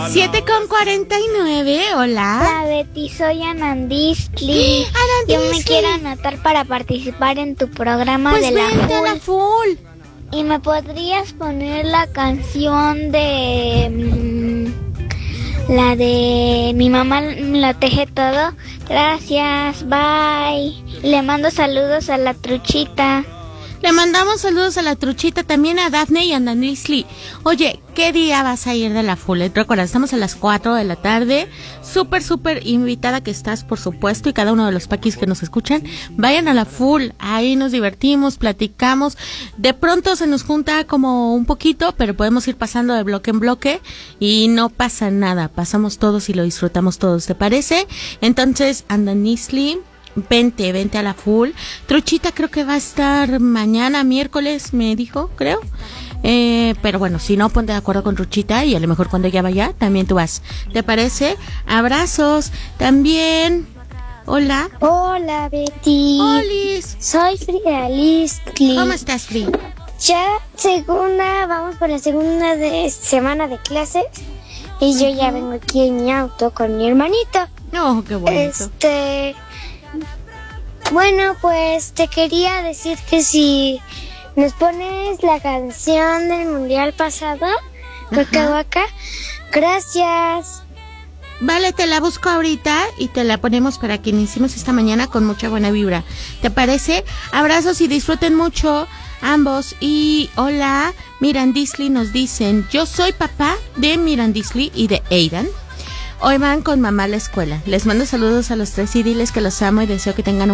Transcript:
7:49, hola. Hola Betty, soy Anandisli. Yo me quiero anotar para participar en tu programa Pues de la vente a la full. ¿Y me podrías poner la canción de la de mi mamá lo teje todo? Gracias, bye. Le mando saludos a la truchita. Le mandamos saludos a la truchita, también a Daphne y a Danisli. Oye, ¿qué día vas a ir de la full? Recuerda, estamos a las 4 de la tarde. Súper invitada que estás, por supuesto, y cada uno de los paquis que nos escuchan, vayan a la full. Ahí nos divertimos, platicamos. De pronto se nos junta como un poquito, pero podemos ir pasando de bloque en bloque y no pasa nada. Pasamos todos y lo disfrutamos todos, ¿te parece? Entonces, Danisli, vente a la full. Truchita creo que va a estar mañana, miércoles, me dijo, creo. Pero bueno, si no, ponte de acuerdo con Truchita y a lo mejor cuando ella vaya, también tú vas. ¿Te parece? Abrazos. También. Hola. Hola Betty. Olis. Soy Frida Listli. ¿Cómo estás, Fri? Ya vamos por la segunda semana de clases y yo ya vengo aquí en mi auto con mi hermanito. Oh, qué bonito. Bueno, pues te quería decir que si nos pones la canción del mundial pasado, Waka, gracias. Vale, te la busco ahorita y te la ponemos para que iniciemos esta mañana con mucha buena vibra. ¿Te parece? Abrazos y disfruten mucho ambos. Y hola, Mirandisli nos dicen, yo soy papá de Mirandisli y de Aidan. Hoy van con mamá a la escuela. Les mando saludos a los tres y diles que los amo y deseo que tengan un